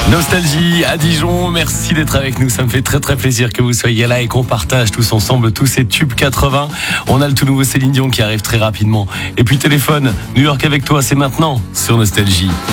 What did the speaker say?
Nostalgie à Dijon, merci d'être avec nous, ça me fait très très plaisir que vous soyez là et qu'on partage tous ensemble tous ces tubes 80. On a le tout nouveau Céline Dion qui arrive très rapidement. Et puis téléphone, New York avec toi, c'est maintenant sur Nostalgie.